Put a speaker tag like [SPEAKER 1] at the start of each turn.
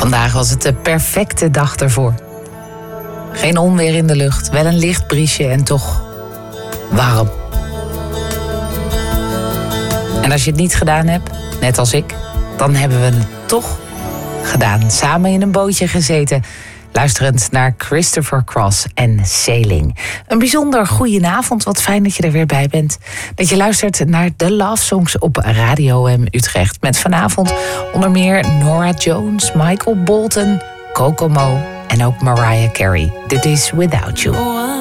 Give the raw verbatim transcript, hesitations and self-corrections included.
[SPEAKER 1] Vandaag was het de perfecte dag ervoor. Geen onweer in de lucht, wel een licht briesje en toch warm. En als je het niet gedaan hebt, net als ik, dan hebben we het toch gedaan. Samen in een bootje gezeten, luisterend naar Christopher Cross en Sailing. Een bijzonder goedenavond, wat fijn dat je er weer bij bent. Dat je luistert naar de Love Songs op Radio M Utrecht. Met vanavond onder meer Norah Jones, Michael Bolton, Kokomo en ook Mariah Carey. Dit is Without You.